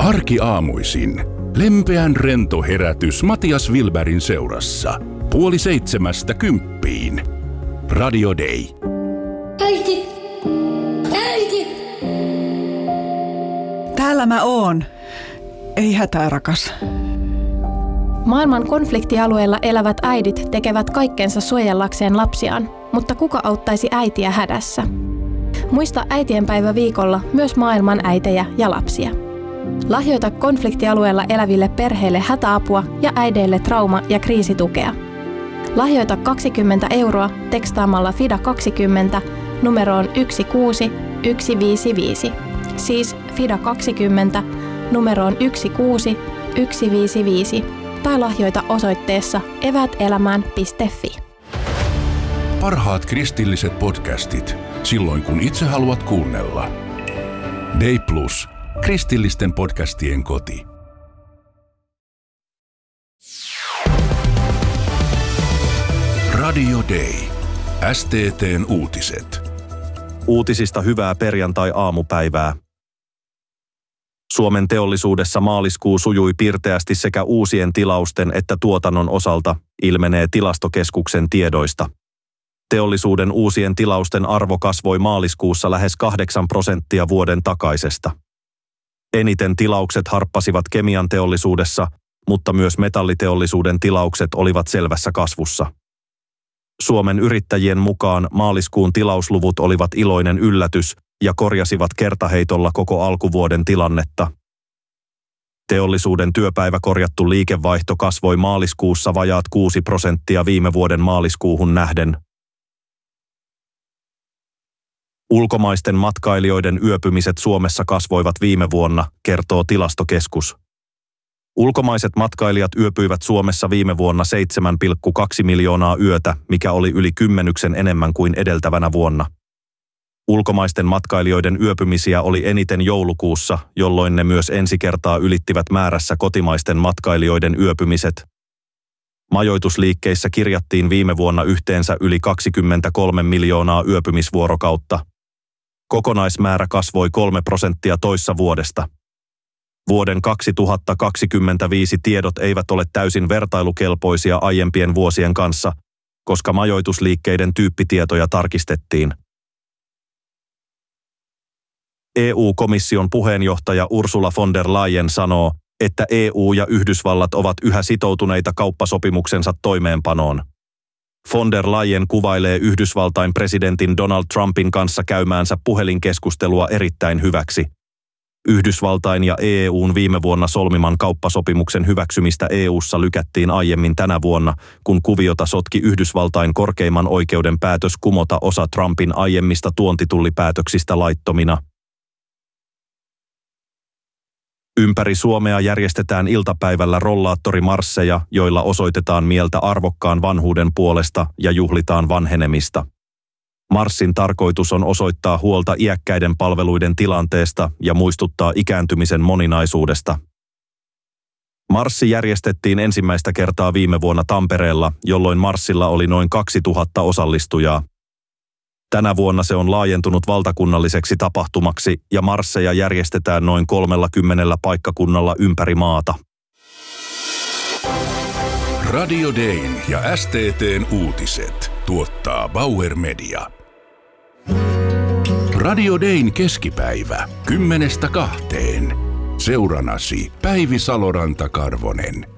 Arkiaamuisin lempeän rento herätys Matias Wilbergin seurassa 6:30. Radio Day. Äiti! Äiti! Täällä mä oon. Ei hätää, rakas. Maailman konfliktialueella elävät äidit tekevät kaikkensa suojellakseen lapsiaan, mutta kuka auttaisi äitiä hädässä? Muista äitienpäivä viikolla myös maailman äitejä ja lapsia. Lahjoita konfliktialueella eläville perheille hätäapua ja äideille trauma- ja kriisitukea. Lahjoita 20 € tekstaamalla FIDA20 numeroon 16155. Siis FIDA20 numeroon 16155 tai lahjoita osoitteessa evätelämään.fi. Parhaat kristilliset podcastit silloin kun itse haluat kuunnella. Day Plus, kristillisten podcastien koti. Radio Day. STT:n uutiset. Uutisista hyvää perjantai-aamupäivää. Suomen teollisuudessa maaliskuu sujui pirteästi sekä uusien tilausten että tuotannon osalta, ilmenee Tilastokeskuksen tiedoista. Teollisuuden uusien tilausten arvo kasvoi maaliskuussa lähes 8% vuoden takaisesta. Eniten tilaukset harppasivat kemian teollisuudessa, mutta myös metalliteollisuuden tilaukset olivat selvässä kasvussa. Suomen yrittäjien mukaan maaliskuun tilausluvut olivat iloinen yllätys ja korjasivat kertaheitolla koko alkuvuoden tilannetta. Teollisuuden työpäiväkorjattu liikevaihto kasvoi maaliskuussa vajaat 6% viime vuoden maaliskuuhun nähden. Ulkomaisten matkailijoiden yöpymiset Suomessa kasvoivat viime vuonna, kertoo Tilastokeskus. Ulkomaiset matkailijat yöpyivät Suomessa viime vuonna 7,2 miljoonaa yötä, mikä oli yli 10 enemmän kuin edeltävänä vuonna. Ulkomaisten matkailijoiden yöpymisiä oli eniten joulukuussa, jolloin ne myös ensi kertaa ylittivät määrässä kotimaisten matkailijoiden yöpymiset. Majoitusliikkeissä kirjattiin viime vuonna yhteensä yli 23 miljoonaa yöpymisvuorokautta. Kokonaismäärä kasvoi 3% toissa vuodesta. Vuoden 2025 tiedot eivät ole täysin vertailukelpoisia aiempien vuosien kanssa, koska majoitusliikkeiden tyyppitietoja tarkistettiin. EU-komission puheenjohtaja Ursula von der Leyen sanoo, että EU ja Yhdysvallat ovat yhä sitoutuneita kauppasopimuksensa toimeenpanoon. Von der Leyen kuvailee Yhdysvaltain presidentin Donald Trumpin kanssa käymäänsä puhelinkeskustelua erittäin hyväksi. Yhdysvaltain ja EU:n viime vuonna solmiman kauppasopimuksen hyväksymistä EU:ssa lykättiin aiemmin tänä vuonna, kun kuviota sotki Yhdysvaltain korkeimman oikeuden päätös kumota osa Trumpin aiemmista tuontitullipäätöksistä laittomina. Ympäri Suomea järjestetään iltapäivällä rollaattorimarsseja, joilla osoitetaan mieltä arvokkaan vanhuuden puolesta ja juhlitaan vanhenemista. Marssin tarkoitus on osoittaa huolta iäkkäiden palveluiden tilanteesta ja muistuttaa ikääntymisen moninaisuudesta. Marssi järjestettiin ensimmäistä kertaa viime vuonna Tampereella, jolloin marssilla oli noin 2000 osallistujaa. Tänä vuonna se on laajentunut valtakunnalliseksi tapahtumaksi ja marsseja järjestetään noin 30 paikkakunnalla ympäri maata. Radio Dayn ja STT:n uutiset tuottaa Bauer Media. Radio Dayn keskipäivä 10:00–2:00. Seuranasi Päivi Saloranta-Karvonen.